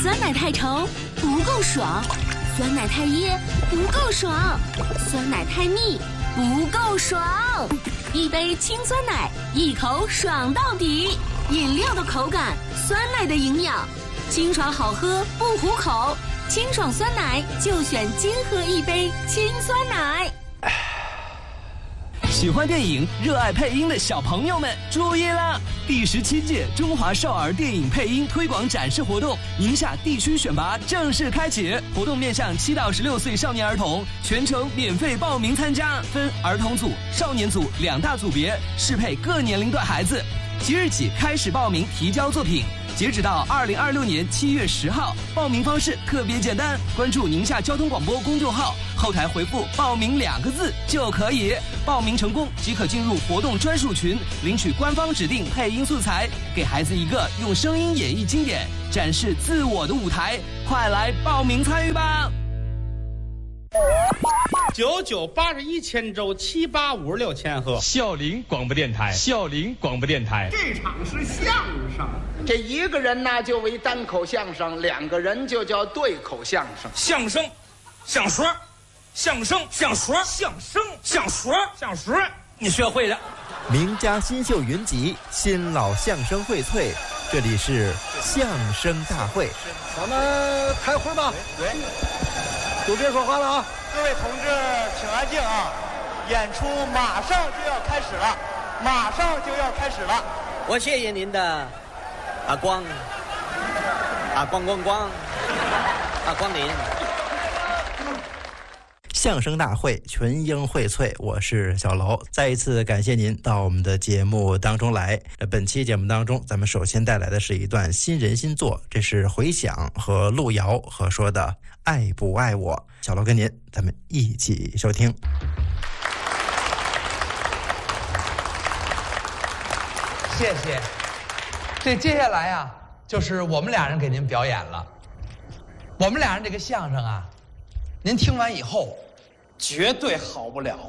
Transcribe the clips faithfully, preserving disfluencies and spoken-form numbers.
酸奶太稠不够爽，酸奶太噎不够爽，酸奶太腻不够爽。一杯清酸奶，一口爽到底。饮料的口感，酸奶的营养，清爽好喝不糊口。清爽酸奶就选金喝一杯清酸奶。 喜欢电影、热爱配音的小朋友们注意啦！第十七届中华少儿电影配音推广展示活动宁夏地区选拔正式开启，活动面向七到十六岁少年儿童，全程免费报名参加，分儿童组、少年组两大组别，适配各年龄段孩子。即日起开始报名提交作品，截止到二零二六年七月十号。报名方式特别简单，关注宁夏交通广播公众号，后台回复报名两个字就可以。报名成功即可进入活动专属群，领取官方指定配音素材，给孩子一个用声音演绎经典、展示自我的舞台。快来报名参与吧！ 九九八十一千周，七八五十六千赫。 孝陵广播电台，孝陵广播电台。 这场是相声， 这一个人呢就为单口相声，两个人就叫对口相声。 相声，相说，相声，相说，相声，相说，相说，你学会了。 名家新秀云集，新老相声荟萃，这里是相声大会。 咱们开会吧。 对。 都别说话了啊！ 各位同志，请安静啊！演出马上就要开始了，马上就要开始了。 我谢谢您的啊光啊光光光啊光临。 相声大会群英荟萃，我是小楼，再一次感谢您到我们的节目当中来。本期节目当中，咱们首先带来的是一段新人新作，这是回响和路遥合说的《爱不爱我》。小楼跟您，咱们一起收听。 谢谢。这接下来啊，就是我们俩人给您表演了。我们俩人这个相声啊，您听完以后绝对好不了。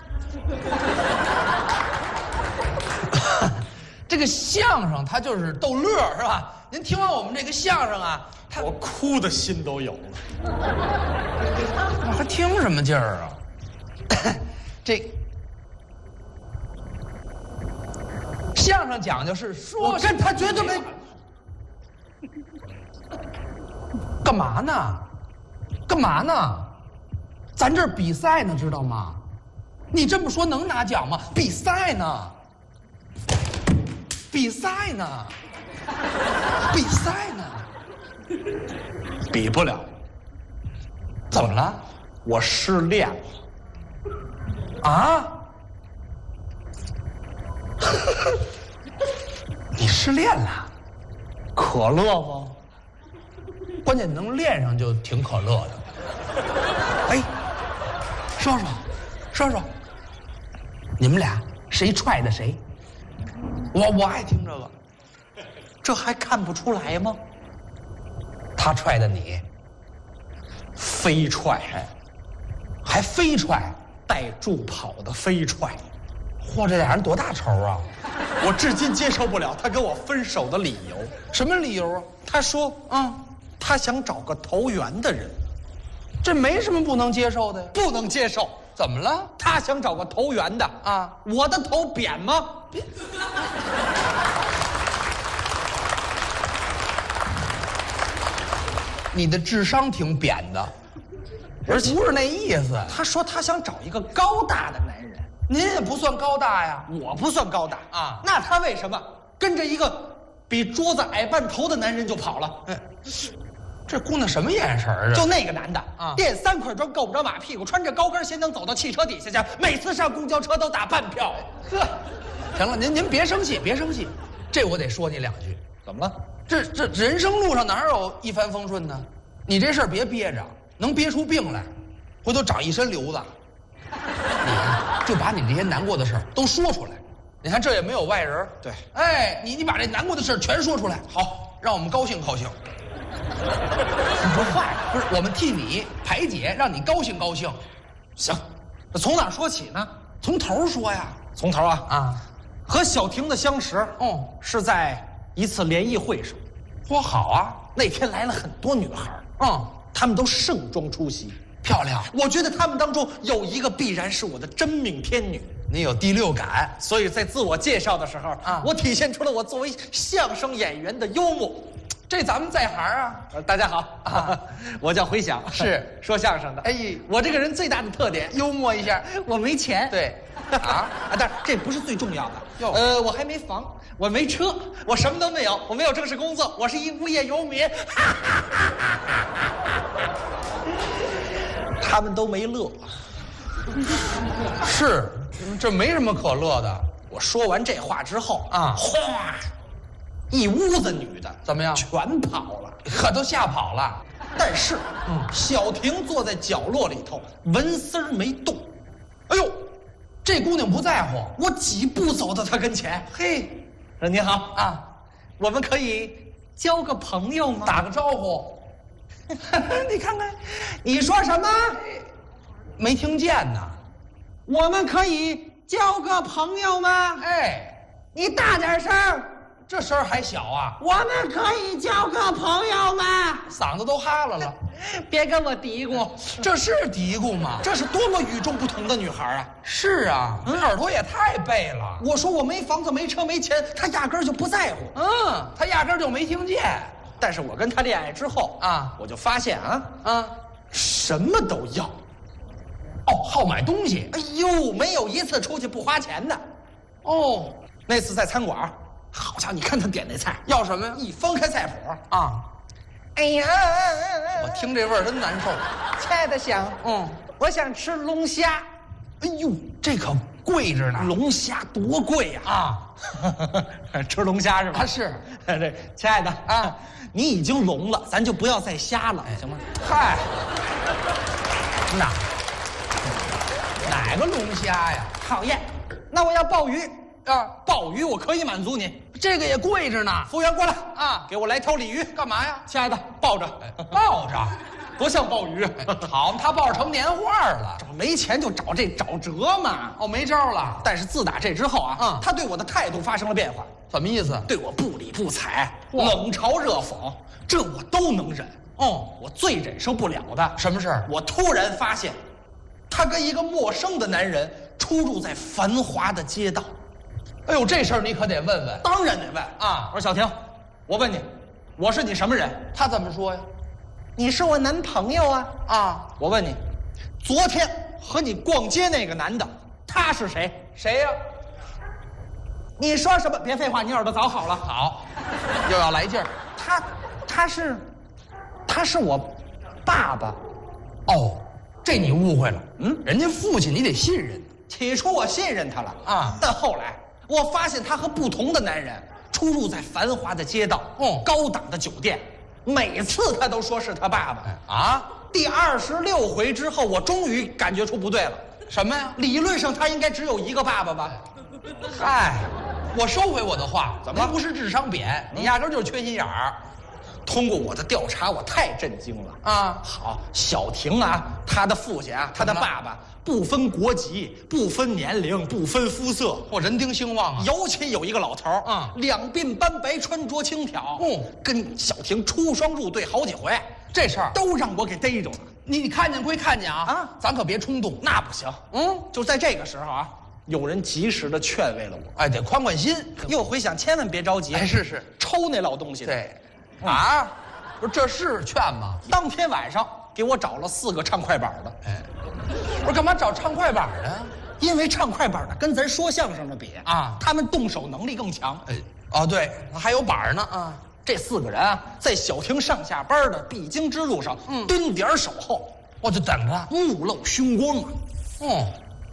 这个相声它就是逗乐是吧？您听完我们这个相声啊， 我哭的心都有了。 我还听什么劲儿啊？这相声讲究是说， 我跟他绝对没。 干嘛呢？干嘛呢？咱这儿比赛呢，知道吗？你这么说能拿奖吗？比赛呢？比赛呢？比赛呢？ 比不了。 怎么了？ 我失恋了。 啊？你失恋了？ 可乐吗？ 关键能练上就挺可乐的。哎，说说，说说，你们俩谁踹的谁？我我爱听这个。 这还看不出来吗？ 他踹的你， 飞踹， 还飞踹， 带助跑的飞踹。 嚯，这俩人多大仇啊！ 我至今接受不了他跟我分手的理由。 什么理由啊？ 他说， 嗯， 他想找个投缘的人。 这没什么不能接受的呀。 不能接受。 怎么了？ 他想找个投缘的啊， 我的头扁吗？ 你的智商挺扁的， 而且不是那意思。 他说他想找一个高大的男人。 您也不算高大呀。 我不算高大啊， 那他为什么跟着一个比桌子矮半头的男人就跑了？ 哎，这姑娘什么眼神啊？ 就那个男的啊， 垫三块砖够不着马屁股，穿着高跟鞋能走到汽车底下去，每次上公交车都打半票。 呵，行了，您您别生气，别生气，这我得说你两句。 怎么了？ 这这人生路上哪有一帆风顺呢？你这事儿别憋着，能憋出病来，回头长一身瘤子。你呀，就把你这些难过的事儿都说出来。你看这也没有外人。 对， 哎，你你把这难过的事儿全说出来，好，让我们高兴高兴。你说坏了，不是我们替你排解，让你高兴高兴。 行，那从哪说起呢？ 从头说呀。 从头啊啊， 和小婷的相识， 哦， 是在一次联谊会上。 嚯，好啊。 那天来了很多女孩， 嗯， 她们都盛装出席， 漂亮。 我觉得她们当中有一个必然是我的真命天女。 你有第六感， 所以在自我介绍的时候啊，我体现出了我作为相声演员的幽默。 这咱们在行啊。 呃，大家好啊，我叫回响， 是说相声的。哎，我这个人最大的特点， 幽默一下。 我没钱。 对，啊啊，但是这不是最重要的。呃，我还没房，我没车，我什么都没有，我没有正式工作，我是一无业游民。他们都没乐。 是，这没什么可乐的。 我说完这话之后啊， 哗，一屋子女的怎么样？ 全跑了， 可都吓跑了。 但是，嗯，小婷坐在角落里头，纹丝儿没动。哎呦， 这姑娘不在乎。 我几步走到她跟前，嘿，说您好啊，我们可以交个朋友吗？ 打个招呼。 你看看，你说什么？ 没听见呢。 我们可以交个朋友吗？ 哎， 你大点声， 这声儿还小啊。 我们可以交个朋友吗？ 嗓子都哈了了。 别跟我嘀咕， 这是嘀咕吗？ 这是多么与众不同的女孩啊！ 是啊，嗯，耳朵也太背了。 我说我没房子、没车、没钱，她压根儿就不在乎。 嗯，她压根儿就没听见。 但是我跟她恋爱之后啊，我就发现啊啊，什么都要。 哦，好买东西。 哎呦，没有一次出去不花钱的。 哦， 那次在餐馆，好家伙，你看他点那菜要什么呀？ 一翻开菜谱啊， 哎呀， 我听这味儿真难受。 亲爱的想，嗯，我想吃龙虾。 哎呦，这可贵着呢。 龙虾多贵呀！啊，吃龙虾是吧？ 啊是。 这亲爱的啊，你已经龙了，咱就不要再虾了，行吗？ 嗨，哪哪个龙虾呀？ 讨厌，那我要鲍鱼啊！鲍鱼我可以满足你， 这个也贵着呢。 服务员过来啊， 给我来条鲤鱼。 干嘛呀？ 亲爱的，抱着， 抱着， 多像鲍鱼。 好，他抱着成年画了。 没钱就找这找辙嘛。 哦，没招了。 但是自打这之后啊，嗯，他对我的态度发生了变化。 什么意思？ 对我不理不睬，冷嘲热讽，这我都能忍。哦，我最忍受不了的什么事儿？ 我突然发现，他跟一个陌生的男人出入在繁华的街道。 哎呦，这事儿你可得问问。 当然得问啊！我说小婷，我问你，我是你什么人？ 他怎么说呀？ 你是我男朋友啊！ 啊！ 我问你，昨天和你逛街那个男的，他是谁？ 谁呀？ 你说什么？别废话，你耳朵早好了。 好，又要来劲儿。 他，他是，他是我爸爸。 哦，这你误会了。嗯，人家父亲你得信任。 起初我信任他了啊，但后来我发现他和不同的男人出入在繁华的街道，哦，高档的酒店，每次他都说是他爸爸啊。第二十六回之后，我终于感觉出不对了。 什么呀？ 理论上他应该只有一个爸爸吧？ 嗨，我收回我的话。 怎么了？ 不是智商扁，你压根就是缺心眼儿。 通过我的调查，我太震惊了啊！ 好，小婷啊，她的父亲啊，她的爸爸不分国籍、不分年龄、不分肤色， 我人丁兴旺啊！ 尤其有一个老头儿啊，两鬓斑白，穿着轻佻，嗯，跟小婷出双入对好几回， 这事儿都让我给逮着了。 你看见归看见啊，啊，咱可别冲动， 那不行。嗯，就在这个时候啊，有人及时的劝慰了我， 哎，得宽宽心。 又回想，千万别着急， 哎，是是， 抽那老东西。 对。啊，不是这是劝吗？ 当天晚上给我找了四个唱快板的。哎， 不是干嘛找唱快板的？ 因为唱快板的跟咱说相声的比啊，他们动手能力更强。 哎，哦对，还有板呢啊。 这四个人啊，在小婷上下班的必经之路上，嗯，蹲点守候， 我就等着， 目露凶光啊。 嗯。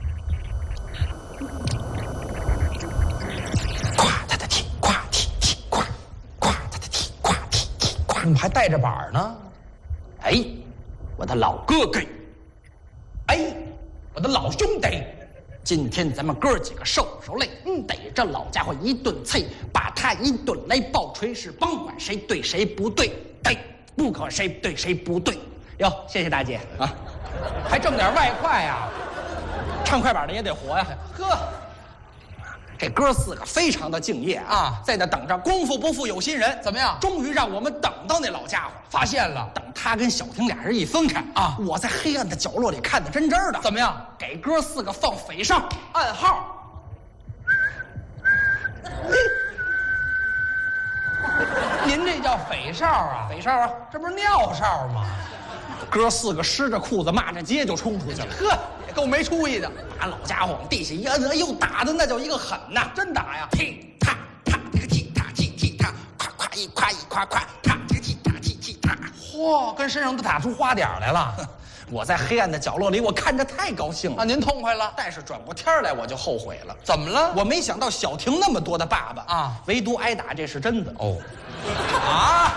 怎么还带着板呢？ 哎，我的老哥哥， 哎，我的老兄弟， 今天咱们哥几个受受累，嗯，逮着老家伙一顿啐，把他一顿来爆锤是甭管谁对谁不对，哎，不可谁对谁不对。哟，谢谢大姐啊， 还挣点外快呀、啊， 唱快板的也得活呀。 呵， 这哥四个非常的敬业啊，在那等着。功夫不负有心人， 怎么样？ 终于让我们等到那老家伙， 发现了。 等他跟小婷俩人一分开啊，我在黑暗的角落里看得真真的。 怎么样？ 给哥四个放匪哨，暗号。 您这叫匪哨啊？ 匪哨啊， 这不是尿哨吗？ 哥四个湿着裤子骂着街就冲出去了， 呵，也够没出息的。 把老家伙往地下一摁，哎呦，打的那叫一个狠呐，真打呀！踢踏踏，这个踢踏踢踢踏，夸夸一夸一夸夸，踏这个踢踏踢踢踏。 嚯，跟身上都打出花点来了。 我在黑暗的角落里，我看着太高兴了啊！您痛快了， 但是转过天来我就后悔了。 怎么了？ 我没想到小婷那么多的爸爸啊， 唯独挨打这是真的哦。啊！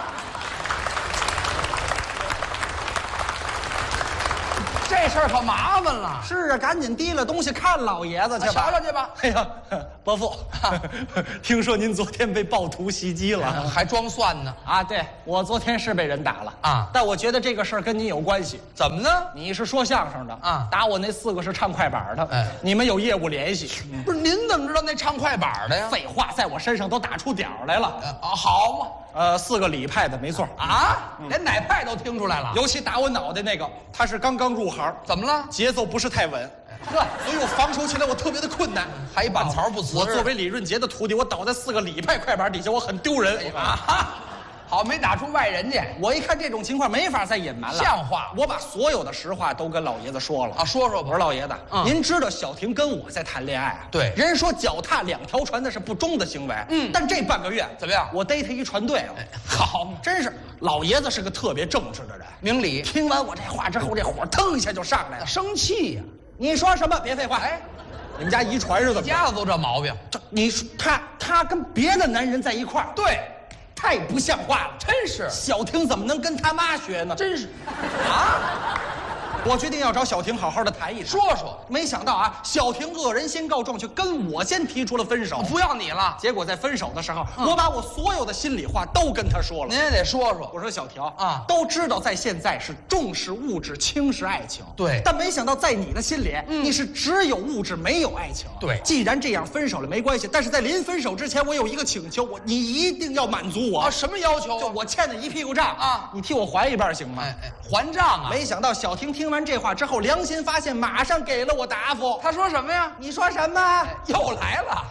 这事儿可麻烦了。 是啊，赶紧提了东西看老爷子去吧， 瞧瞧去吧。 哎呀，伯父，听说您昨天被暴徒袭击了， 还装蒜呢？ 啊，对，我昨天是被人打了啊， 但我觉得这个事儿跟您有关系。 怎么呢？ 你是说相声的啊， 打我那四个是唱快板的， 哎， 你们有业务联系。 不是，您怎么知道那唱快板的呀？ 废话，在我身上都打出点来了。 啊，好嘛。 呃，四个李派的没错啊，连哪派都听出来了。 尤其打我脑袋那个，他是刚刚入行， 怎么了？ 节奏不是太稳， 呵， 所以我防守起来我特别的困难， 还板槽不瓷。 我作为李润杰的徒弟，我倒在四个李派快板底下，我很丢人。 啊，好，没打出外人去。 我一看这种情况没法再隐瞒了， 像话。 我把所有的实话都跟老爷子说了啊，说说吧。 我说老爷子， 嗯、 您知道小婷跟我在谈恋爱啊？ 对， 人说脚踏两条船那是不忠的行为。嗯，但这半个月怎么样？ 我逮他一船队了。 哎、好， 真是老爷子是个特别正直的人， 明理。 听完我这话之后，这火腾一下就上来了， 生气呀、啊！ 你说什么？别废话。哎，你们家遗传是怎么？ 家子都这毛病。 这你说他他跟别的男人在一块儿， 对。 太不像话了， 真是！ 小婷怎么能跟他妈学呢？ 真是，啊！ 我决定要找小婷好好的谈一谈， 说说。 没想到啊，小婷恶人先告状，却跟我先提出了分手， 不要你了。 结果在分手的时候，嗯、我把我所有的心里话都跟她说了。 您也得说说。 我说小婷啊， 都知道在现在是重视物质，轻视爱情。 对。 但没想到在你的心里，嗯、你是只有物质没有爱情。 对。 既然这样，分手了没关系，但是在临分手之前，我有一个请求，我你一定要满足我。 啊，什么要求？ 就我欠的一屁股账啊， 你替我还一半行吗？ 哎哎，还账啊！ 没想到小婷听完这话之后，良心发现，马上给了我答复。 他说什么呀？ 你说什么？ 哎、又来了。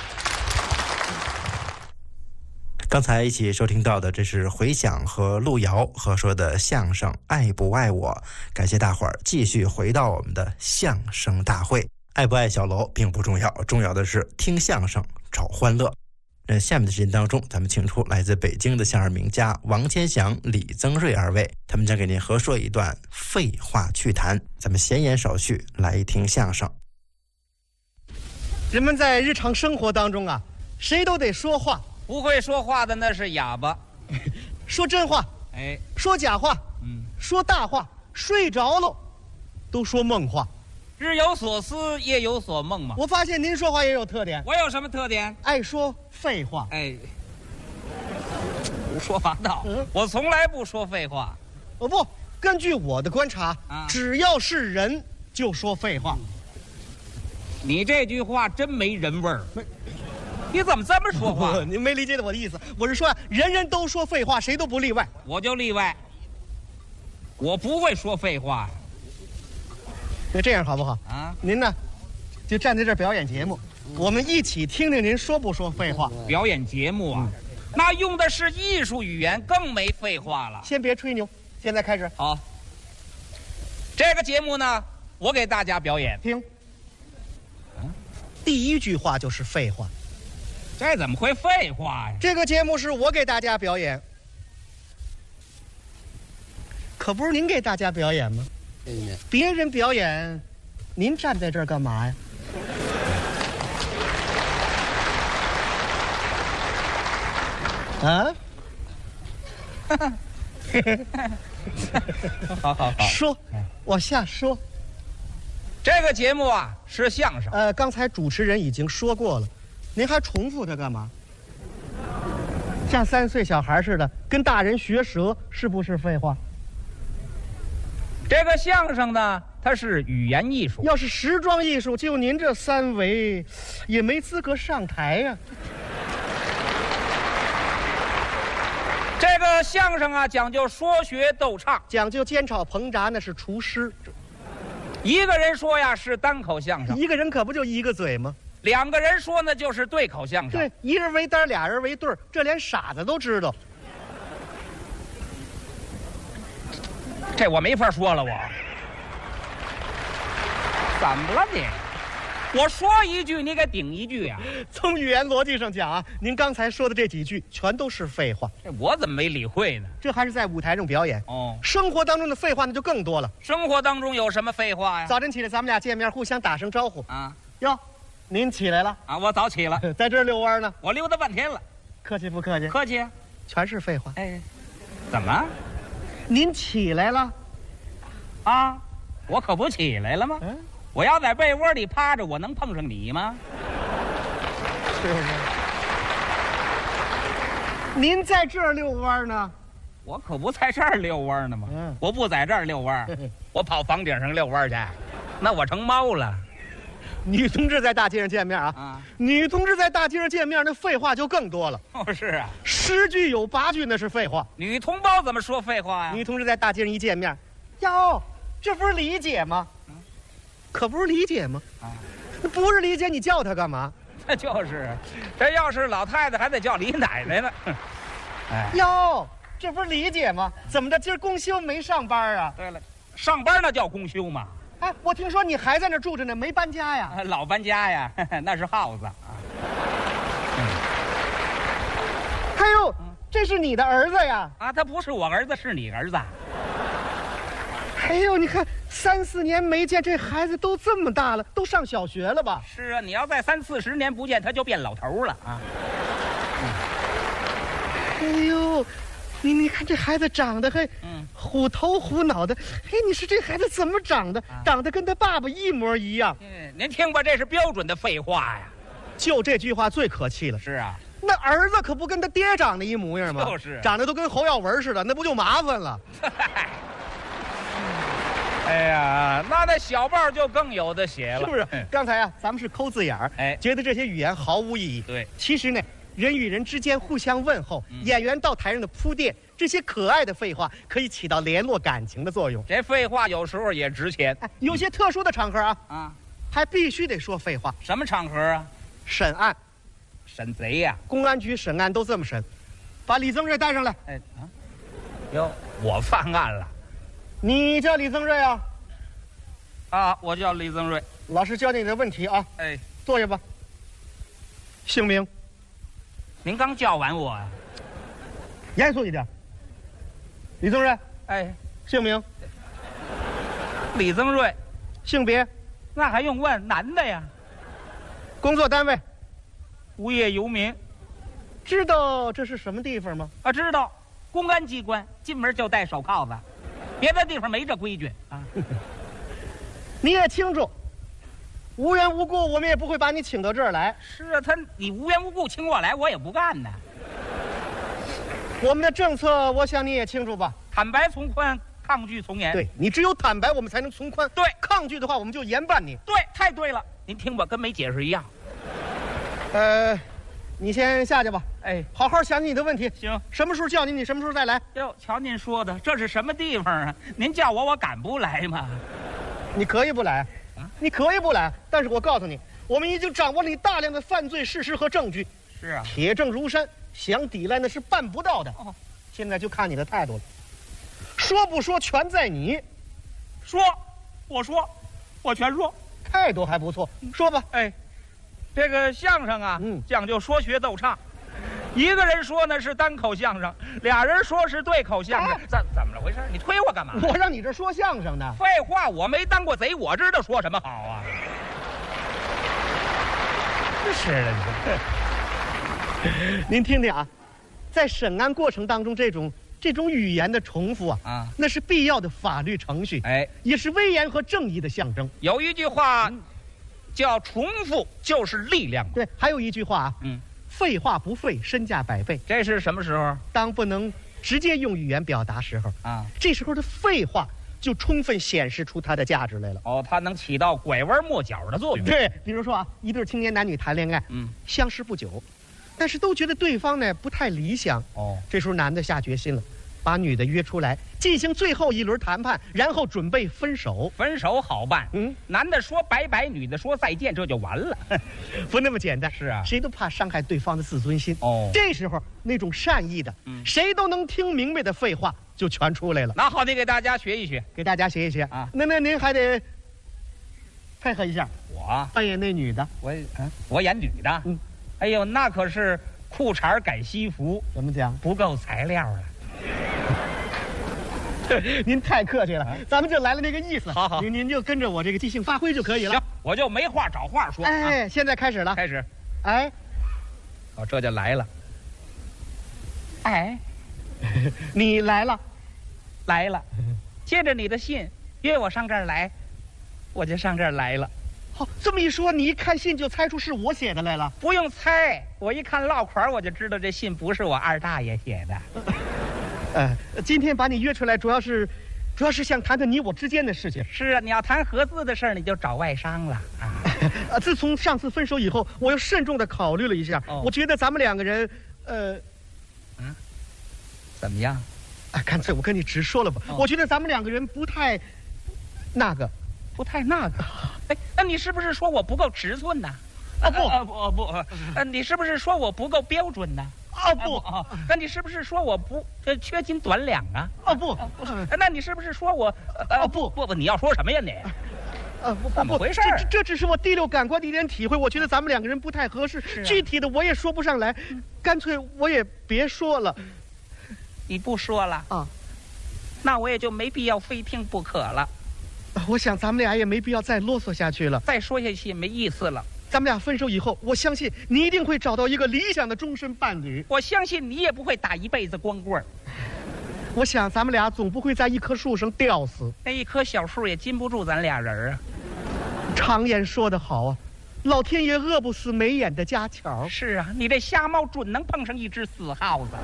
刚才一起收听到的，这是回响和路遥合说的相声《爱不爱我》。感谢大伙儿继续回到我们的相声大会。爱不爱小楼并不重要，重要的是听相声找欢乐。那下面的时间当中，咱们请出来自北京的相声名家王千祥、李增瑞二位，他们将给您合说一段废话趣谈。咱们闲言少叙，来听相声。 人们在日常生活当中啊，谁都得说话， 不会说话的那是哑巴。 说真话， 哎， 说假话， 嗯， 说大话，睡着了都说梦话。 日有所思，夜有所梦嘛。 我发现您说话也有特点。 我有什么特点？ 爱说废话。 哎，胡说八道。嗯，我从来不说废话。 哦不，根据我的观察， 啊， 只要是人就说废话。 你这句话真没人味儿。你怎么这么说话？ 您没理解我的意思。我是说呀，人人都说废话，谁都不例外。 我就例外。我不会说废话。 那这样好不好啊？ 您呢，就站在这儿表演节目，我们一起听听您说不说废话。 表演节目啊，嗯、那用的是艺术语言，更没废话了。 先别吹牛，现在开始。 好，这个节目呢，我给大家表演。 听，嗯、第一句话就是废话。 这怎么会废话呀？ 这个节目是我给大家表演，可不是您给大家表演吗？别人表演，您站在这儿干嘛呀？啊？ 好好好， 说，往下说。 这个节目啊是相声。 呃，刚才主持人已经说过了，您还重复它干嘛？像三岁小孩似的跟大人学舌，是不是废话？ 这个相声呢，它是语言艺术。 要是时装艺术，就您这三围，也没资格上台呀、啊。 这个相声啊，讲究说学逗唱， 讲究煎炒烹炸，那是厨师。 一个人说呀是单口相声， 一个人可不就一个嘴吗？ 两个人说呢就是对口相声。 对，一人为单，俩人为对儿，这连傻子都知道。 这我没法说了，我怎么了你？我说一句，你给顶一句啊！ 从语言逻辑上讲啊，您刚才说的这几句全都是废话。 我怎么没理会呢？ 这还是在舞台上表演哦。生活当中的废话那就更多了。 生活当中有什么废话呀？ 早晨起来，咱们俩见面，互相打声招呼啊。哟，您起来了啊？我早起了， 在这儿遛弯呢。 我溜达半天了。 客气不客气？ 客气， 全是废话。 哎，怎么？ 您起来了？ 啊，我可不起来了吗？嗯，我要在被窝里趴着，我能碰上你吗？ 是不是？您在这儿遛弯呢？ 我可不在这儿遛弯呢吗？嗯，我不在这儿遛弯，我跑房顶上遛弯去，那我成猫了。 女同志在大街上见面啊，啊女同志在大街上见面，那废话就更多了。 哦，是啊， 十句有八句那是废话。 女同胞怎么说废话呀？ 女同志在大街上一见面，哟，这不是理解吗？嗯、可不是理解吗？啊，那不是理解，你叫她干嘛？ 那就是，这要是老太太还得叫李奶奶呢。 哎，哟，这不是理解吗？怎么的，今儿公休没上班啊？ 对了，上班那叫公休嘛。 哎，我听说你还在那住着呢，没搬家呀？ 老搬家呀，那是耗子啊。 还有，这是你的儿子呀？ 啊，他不是我儿子，是你儿子。 哎呦，你看三四年没见，这孩子都这么大了，都上小学了吧？ 是啊，你要再三四十年不见，他就变老头了啊。 哎呦，你你看这孩子长得还嗯虎头虎脑的，嘿，你说这孩子怎么长的？啊、长得跟他爸爸一模一样。 嗯，您听吧，这是标准的废话呀。 就这句话最可气了。 是啊， 那儿子可不跟他爹长得一模样吗？ 就是、啊， 长得都跟侯耀文似的，那不就麻烦了？ 哎呀，那那小报就更有的写了， 是不是？刚才啊，咱们是抠字眼儿，哎，觉得这些语言毫无意义。 对， 其实呢，人与人之间互相问候，嗯、演员到台上的铺垫，这些可爱的废话可以起到联络感情的作用。 这废话有时候也值钱， 哎，有些特殊的场合啊，啊，还必须得说废话。 什么场合啊？ 审案， 审贼呀、啊！ 公安局审案都这么审。把李增瑞带上来。 哎啊，哟，我犯案了。 你叫李增瑞啊？ 啊，我叫李增瑞。 老师教你的问题啊。 哎， 坐下吧。姓名？ 您刚叫完我呀、啊。 严肃一点。李增瑞。 哎， 姓名？ 李增瑞。 性别？ 那还用问？男的呀。 工作单位？ 无业游民。 知道这是什么地方吗？ 啊，知道。公安机关，进门就戴手铐子。别的地方没这规矩啊！ 你也清楚，无缘无故我们也不会把你请到这儿来。 是啊，他你无缘无故请我来，我也不干呢。 我们的政策，我想你也清楚吧？ 坦白从宽，抗拒从严。 对，你只有坦白，我们才能从宽。 对， 抗拒的话，我们就严办你。 对，太对了。您听吧，跟没解释一样。 呃。你先下去吧， 哎， 好好想你的问题。 行， 什么时候叫你，你什么时候再来。 哟，瞧您说的，这是什么地方啊？您叫我，我敢不来吗？ 你可以不来，啊，你可以不来，但是我告诉你，我们已经掌握了你大量的犯罪事实和证据。 是啊， 铁证如山，想抵赖那是办不到的。哦，现在就看你的态度了，说不说全在你。 说，我说，我全说， 态度还不错，说吧。 哎。这个相声啊，嗯，讲究说学逗唱，一个人说呢是单口相声，俩人说是对口相声，怎、啊、怎么了回事？你推我干嘛？ 我让你这说相声的。 废话，我没当过贼，我知道说什么好啊。真是的，您听听啊，在审案过程当中，这种这种语言的重复啊，啊，那是必要的法律程序，哎，也是威严和正义的象征。 有一句话。嗯，叫重复就是力量。 对，还有一句话啊，嗯，废话不废，身价百倍。 这是什么时候？ 当不能直接用语言表达时候啊，这时候的废话就充分显示出它的价值来了。 哦，它能起到拐弯抹角的作用。 对，比如说啊，一对青年男女谈恋爱，嗯，相识不久，但是都觉得对方呢不太理想。哦，这时候男的下决心了，把女的约出来进行最后一轮谈判，然后准备分手。 分手好办，嗯，男的说拜拜，女的说再见，这就完了。 不那么简单。 是啊， 谁都怕伤害对方的自尊心。哦，这时候那种善意的，嗯，谁都能听明白的废话就全出来了。 那好，你给大家学一学， 给大家学一学啊。那那您还得配合一下， 我扮演那女的。 我啊，我演女的。嗯，哎呦，那可是裤衩改西服， 怎么讲？ 不够材料了。 您太客气了，啊、咱们就来了那个意思。 好好， 您您就跟着我这个即兴发挥就可以了。 行，我就没话找话说。 哎，啊、现在开始了， 开始。 哎， 哦，这就来了。哎， 你来了， 来了。接着你的信约我上这儿来，我就上这儿来了。 好，这么一说，你一看信就猜出是我写的来了？ 不用猜，我一看落款我就知道这信不是我二大爷写的。 呃，今天把你约出来，主要是，主要是想谈谈你我之间的事情。 是啊，你要谈合资的事儿，你就找外商了啊。 呃，自从上次分手以后，我又慎重地考虑了一下，哦、我觉得咱们两个人，呃， 嗯，怎么样？ 啊，干脆我跟你直说了吧，哦、我觉得咱们两个人不太，那个， 不太那个。哎，那你是不是说我不够尺寸呢？ 啊不啊不啊不，呃，你是不是说我不够标准呢？ 哦不啊，那你是不是说我不呃缺斤短两啊？ 哦不， 那你是不是说我呃不不不，你要说什么呀你？ 呃不怎么回事？ 这这只是我第六感官的一点体会，我觉得咱们两个人不太合适，具体的我也说不上来，干脆我也别说了。 你不说了啊？那我也就没必要非听不可了。 我想咱们俩也没必要再啰嗦下去了， 再说下去没意思了。 咱们俩分手以后，我相信你一定会找到一个理想的终身伴侣。 我相信你也不会打一辈子光棍儿。 我想咱们俩总不会在一棵树上吊死， 那一棵小树也禁不住咱俩人啊。 常言说得好啊，老天爷饿不死没眼的家巧。 是啊，你这瞎猫准能碰上一只死耗子。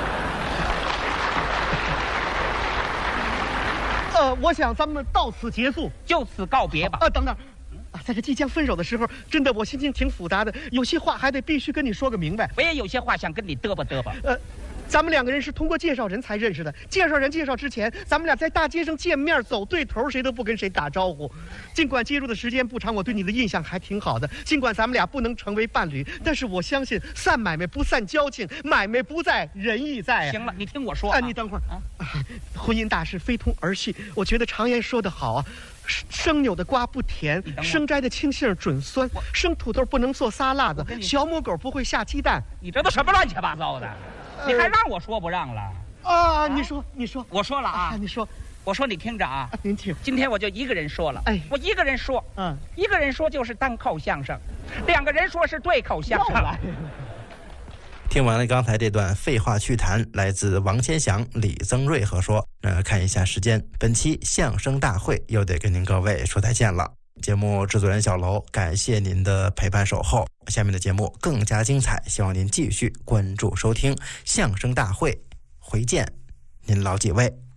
呃，我想咱们到此结束， 就此告别吧。 啊，等等。啊，在这即将分手的时候，真的我心情挺复杂的，有些话还得必须跟你说个明白。 我也有些话想跟你嘚吧嘚吧。 呃，咱们两个人是通过介绍人才认识的，介绍人介绍之前，咱们俩在大街上见面走对头，谁都不跟谁打招呼。尽管接触的时间不长，我对你的印象还挺好的。尽管咱们俩不能成为伴侣，但是我相信散买卖不散交情，买卖不在仁义在啊。 行了，你听我说啊，你等会儿啊。婚姻大事非同儿戏，我觉得常言说得好啊。生扭的瓜不甜，生摘的青杏准酸，生土豆不能做沙拉子，小母狗不会下鸡蛋。 你这都什么乱七八糟的？呃、你还让我说不让了？ 啊，啊你说，你说， 我说了啊， 啊你说， 我说你听着啊， 啊您听， 今天我就一个人说了， 哎， 我一个人说，嗯，一个人说就是单口相声，两个人说是对口相声。 听完了刚才这段废话趣谈，来自王千祥、李增瑞和说。呃，看一下时间，本期相声大会又得跟您各位说再见了。节目制作人小楼，感谢您的陪伴守候。下面的节目更加精彩，希望您继续关注收听相声大会。回见，您老几位。